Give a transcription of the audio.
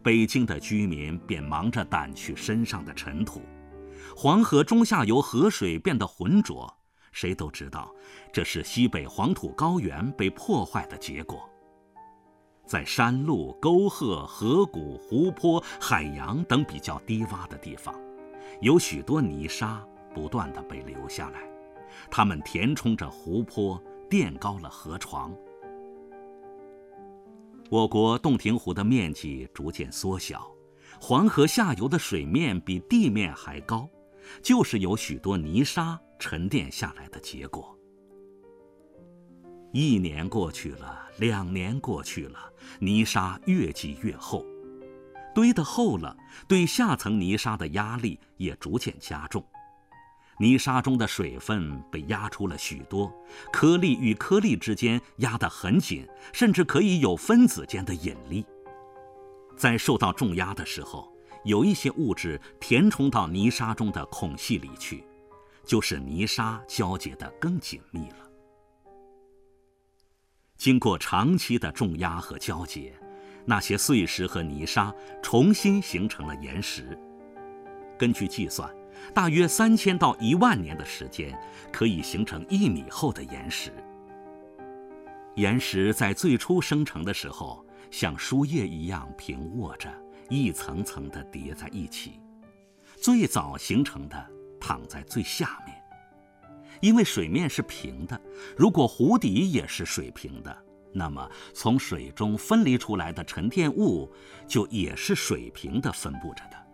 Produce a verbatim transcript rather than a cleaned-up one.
北京的居民便忙着掸去身上的尘土，黄河中下游河水变得浑浊，谁都知道这是西北黄土高原被破坏的结果。在山路、沟壑、河谷、湖泊、海洋等比较低洼的地方，有许多泥沙不断地被流下来，它们填充着湖泊，垫高了河床。我国洞庭湖的面积逐渐缩小，黄河下游的水面比地面还高，就是有许多泥沙沉淀下来的结果。一年过去了，两年过去了，泥沙越积越厚，堆得厚了，对下层泥沙的压力也逐渐加重。泥沙中的水分被压出了许多，颗粒与颗粒之间压得很紧，甚至可以有分子间的引力。在受到重压的时候，有一些物质填充到泥沙中的孔隙里去，就使泥沙交结得更紧密了。经过长期的重压和交结，那些碎石和泥沙重新形成了岩石。根据计算，大约三千到一万年的时间，可以形成一米厚的岩石。岩石在最初生成的时候，像书页一样平卧着，一层层地叠在一起。最早形成的躺在最下面，因为水面是平的，如果湖底也是水平的，那么从水中分离出来的沉淀物就也是水平地分布着的。